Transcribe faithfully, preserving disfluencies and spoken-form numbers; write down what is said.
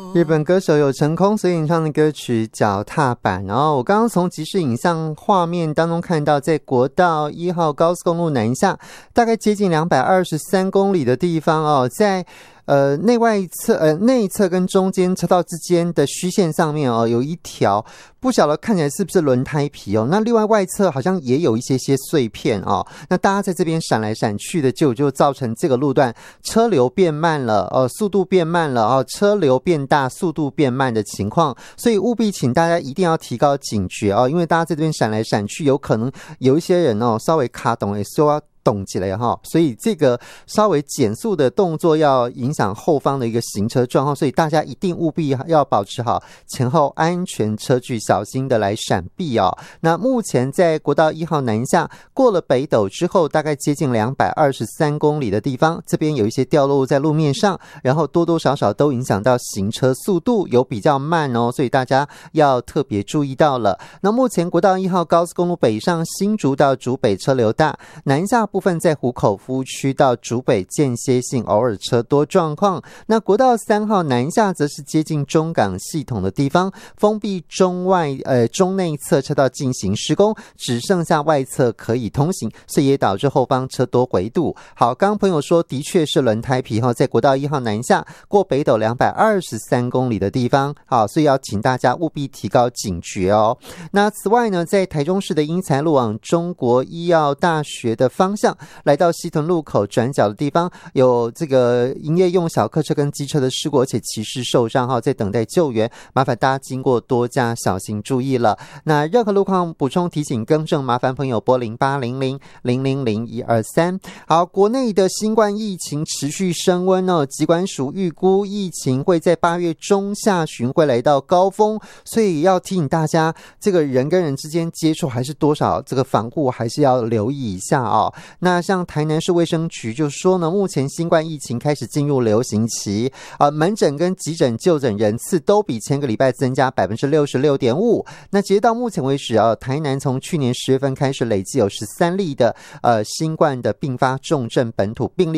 日本歌手有成空所演唱的歌曲《脚踏板》。然后我刚刚从即时影像画面当中看到，在国道一号高速公路南下大概接近两百二十三公里的地方哦，在呃，内外侧呃内侧跟中间车道之间的虚线上面哦，有一条不晓得看起来是不是轮胎皮哦。那另外外侧好像也有一些些碎片哦。那大家在这边闪来闪去的，就就造成这个路段车流变慢了哦，速度变慢了哦，车流变大，速度变慢的情况。所以务必请大家一定要提高警觉哦，因为大家在这边闪来闪去，有可能有一些人哦稍微卡懂也说要动起来哈，所以这个稍微减速的动作要影响后方的一个行车状况，所以大家一定务必要保持好前后安全车距，小心的来闪避哦。那目前在国道一号南下过了北斗之后，大概接近两百二十三公里的地方，这边有一些掉落在路面上，然后多多少少都影响到行车速度，有比较慢哦，所以大家要特别注意到了。那目前国道一号高速公路北上新竹到竹北车流大，南下部分在湖口服务区到竹北间歇性偶尔车多状况。那国道三号南下则是接近中港系统的地方，封闭中外呃中内侧车道进行施工，只剩下外侧可以通行，所以也导致后方车多回堵。好，刚刚朋友说的确是轮胎皮哈，在国道一号南下过北斗两百二十三公里的地方，好，所以要请大家务必提高警觉哦。那此外呢，在台中市的英才路往中国医药大学的方向，来到西屯路口转角的地方，有这个营业用小客车跟机车的事故，而且骑士受伤哈，在等待救援，麻烦大家经过多加小心注意了。那任何路况补充提醒更正，麻烦朋友拨零八零零零零零一二三。好，国内的新冠疫情持续升温哦，疾管署预估疫情会在八月中下旬会来到高峰，所以要提醒大家，这个人跟人之间接触还是多少这个防护还是要留意一下哦。那像台南市卫生局就说呢，目前新冠疫情开始进入流行期，呃，门诊跟急诊就诊人次都比前个礼拜增加 百分之六十六点五。 那截至到目前为止啊，台南从去年十月份开始累计有十三例的呃新冠的并发重症本土病例。